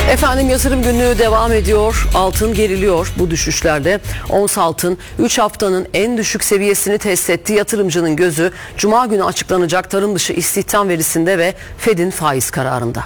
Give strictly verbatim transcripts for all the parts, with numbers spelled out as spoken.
Efendim yatırım günlüğü devam ediyor. Altın geriliyor bu düşüşlerde. Ons altın üç haftanın en düşük seviyesini test etti. Yatırımcının gözü Cuma günü açıklanacak tarım dışı istihdam verisinde ve Fed'in faiz kararında.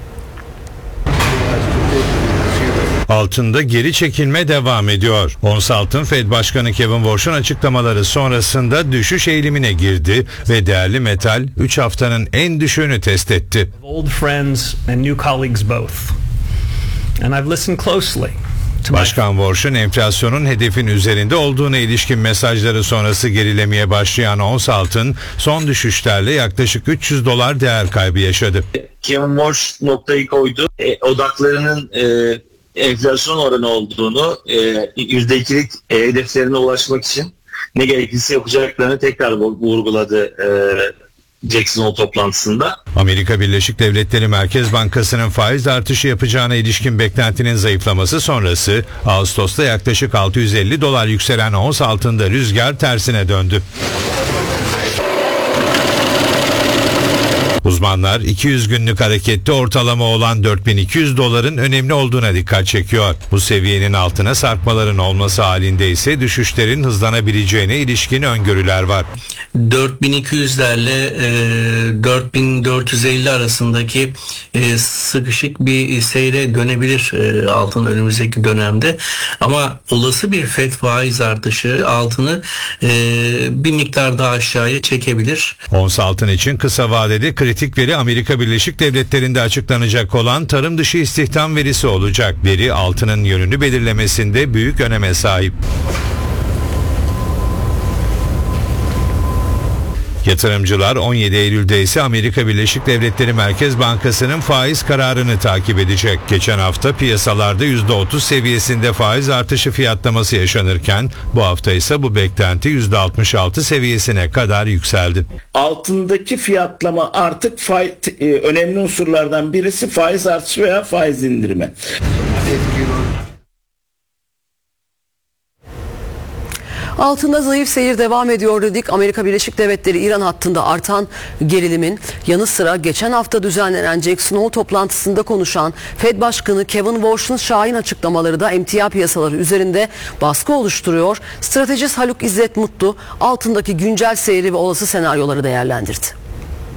Altında geri çekilme devam ediyor. Ons altın Fed Başkanı Kevin Warsh'un açıklamaları sonrasında düşüş eğilimine girdi ve değerli metal üç haftanın en düşüğünü test etti. Old friends and new colleagues both. And I've listened closely. Başkan Warsh'un enflasyonun hedefin üzerinde olduğuna ilişkin mesajları sonrası gerilemeye başlayan ons altın son düşüşlerle yaklaşık üç yüz dolar değer kaybı yaşadı. Kevin Warsh noktayı koydu. E, odaklarının e, enflasyon oranı olduğunu, e, yüzde ikilik e, hedeflerine ulaşmak için ne gerekirse yapacaklarını tekrar vurguladı e, Jackson Hole toplantısında. Amerika Birleşik Devletleri Merkez Bankası'nın faiz artışı yapacağına ilişkin beklentinin zayıflaması sonrası Ağustos'ta yaklaşık altı yüz elli dolar yükselen ons altında rüzgar tersine döndü. Uzmanlar iki yüz günlük harekette ortalama olan dört bin iki yüz doların önemli olduğuna dikkat çekiyor. Bu seviyenin altına sarkmaların olması halinde ise düşüşlerin hızlanabileceğine ilişkin öngörüler var. dört bin iki yüzlerle e, dört bin dört yüz elli arasındaki e, sıkışık bir seyre dönebilir e, altın önümüzdeki dönemde. Ama olası bir Fed faiz artışı altını e, bir miktar daha aşağıya çekebilir. Ons altın için kısa vadede kritik veri Amerika Birleşik Devletleri'nde açıklanacak olan tarım dışı istihdam verisi olacak. Veri altının yönünü belirlemesinde büyük öneme sahip. Yatırımcılar on yedi Eylül'de ise Amerika Birleşik Devletleri Merkez Bankası'nın faiz kararını takip edecek. Geçen hafta piyasalarda yüzde otuz seviyesinde faiz artışı fiyatlaması yaşanırken bu hafta ise bu beklenti yüzde altmış altı seviyesine kadar yükseldi. Altındaki fiyatlama artık faiz, önemli unsurlardan birisi faiz artışı veya faiz indirimi. Altında zayıf seyir devam ediyor dedik. Amerika Birleşik Devletleri İran hattında artan gerilimin yanı sıra geçen hafta düzenlenen Jackson Hole toplantısında konuşan Fed Başkanı Kevin Warsh'un şahin açıklamaları da emtia piyasaları üzerinde baskı oluşturuyor. Stratejist Haluk İzzet Mutlu altındaki güncel seyri ve olası senaryoları değerlendirdi.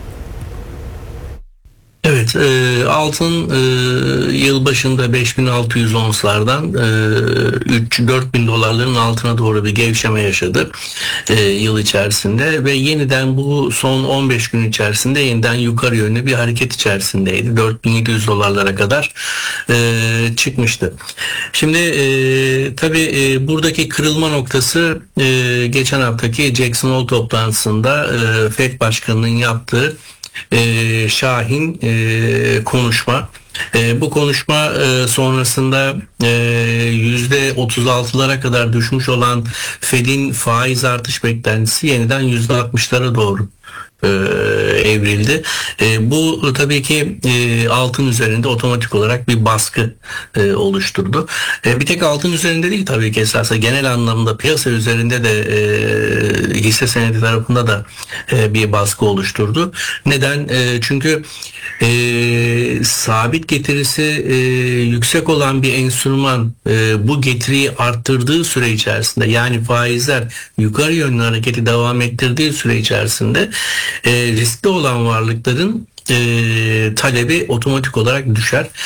Evet, e, altın e, yıl başında beş bin altı yüz onslardan e, üç dört bin dolarların altına doğru bir gevşeme yaşadı e, yıl içerisinde ve yeniden bu son on beş gün içerisinde yeniden yukarı yönlü bir hareket içerisindeydi. dört bin yedi yüz dolarlara kadar e, çıkmıştı. Şimdi e, tabii e, buradaki kırılma noktası e, geçen haftaki Jackson Hole toplantısında e, Fed Başkanı'nın yaptığı Ee, şahin e, konuşma. E, bu konuşma e, sonrasında e, yüzde otuz altılara kadar düşmüş olan Fed'in faiz artış beklentisi yeniden yüzde altmışlara doğru e, evrildi. E, bu tabii ki e, altın üzerinde otomatik olarak bir baskı e, oluşturdu. E, bir tek altın üzerinde değil tabii ki, esasında genel anlamda piyasa üzerinde de e, hisse senedi tarafında da e, bir baskı oluşturdu. Neden? E, çünkü e, sabit getirisi e, yüksek olan bir enstrüman e, bu getiriyi arttırdığı süre içerisinde, yani faizler yukarı yönlü hareketi devam ettirdiği süre içerisinde e, riskli olan varlıkların e, talebi otomatik olarak düşer.